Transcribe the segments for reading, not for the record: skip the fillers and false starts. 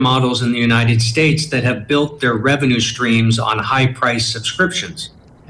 models in the United States that have built their revenue streams on high-price subscriptions.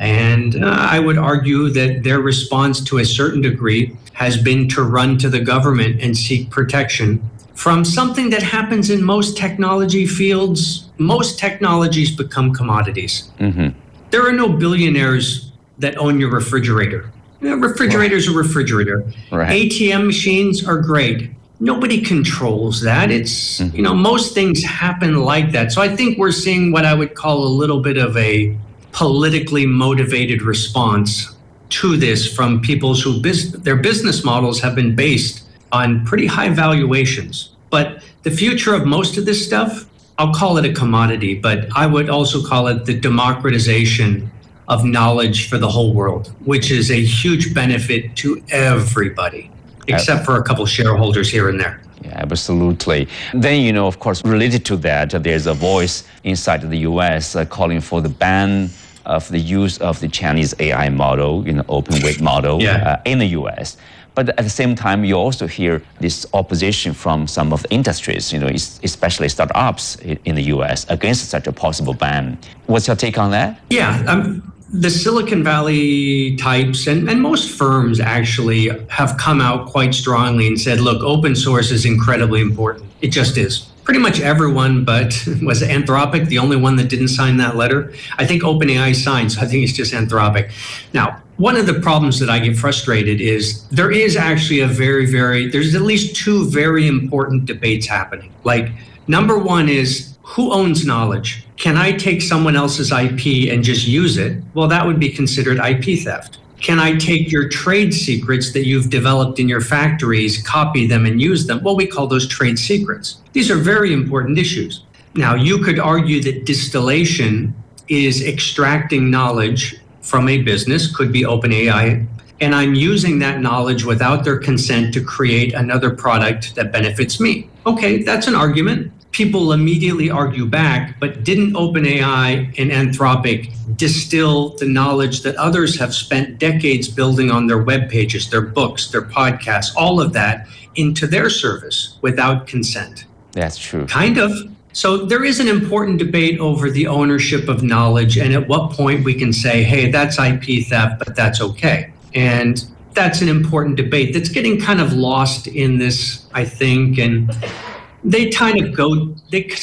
And I would argue that their response to a certain degree has been to run to the government and seek protection from something that happens in most technology fields. Most technologies become commodities. Mm-hmm. There are no billionaires that own your refrigerator. A refrigerator's a refrigerator. Right. ATM machines are great. Nobody controls that. It's, most things happen like that. So I think we're seeing what I would call a little bit of a politically motivated response to this from people who their business models have been based on pretty high valuations. But the future of most of this stuff, I'll call it a commodity, but I would also call it the democratization of knowledge for the whole world, which is a huge benefit to everybody, except for a couple shareholders here and there. Yeah, absolutely. Then, of course, related to that, there's a voice inside the U.S. Calling for the ban of the use of the Chinese AI model, open weight model in the U.S. But at the same time, you also hear this opposition from some of the industries, especially startups in the U.S. against such a possible ban. What's your take on that? Yeah, the Silicon Valley types and most firms actually have come out quite strongly and said, look, open source is incredibly important. It just is. Pretty much everyone, but was Anthropic the only one that didn't sign that letter? I think OpenAI signed, so I think it's just Anthropic. Now, one of the problems that I get frustrated is there is actually there's at least two very important debates happening. Like, number one is, who owns knowledge? Can I take someone else's IP and just use it? Well, that would be considered IP theft. Can I take your trade secrets that you've developed in your factories, copy them and use them? Well, we call those trade secrets. These are very important issues. Now, you could argue that distillation is extracting knowledge from a business, could be OpenAI, and I'm using that knowledge without their consent to create another product that benefits me. Okay, that's an argument. People immediately argue back, but didn't OpenAI and Anthropic distill the knowledge that others have spent decades building on their web pages, their books, their podcasts, all of that into their service without consent? That's true. Kind of. So there is an important debate over the ownership of knowledge and at what point we can say, hey, that's IP theft, but that's okay. And that's an important debate that's getting kind of lost in this, I think, and they kind of go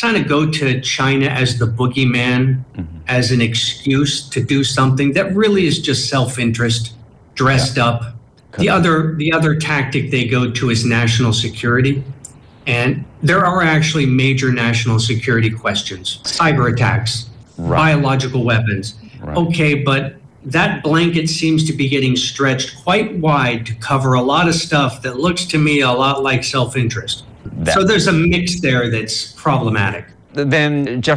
to China as the boogeyman, as an excuse to do something that really is just self-interest dressed up. The other tactic they go to is national security. And there are actually major national security questions, cyber attacks, biological weapons. Right. Okay, but that blanket seems to be getting stretched quite wide to cover a lot of stuff that looks to me a lot like self-interest. So there's a mix there that's problematic. Then, Jeff,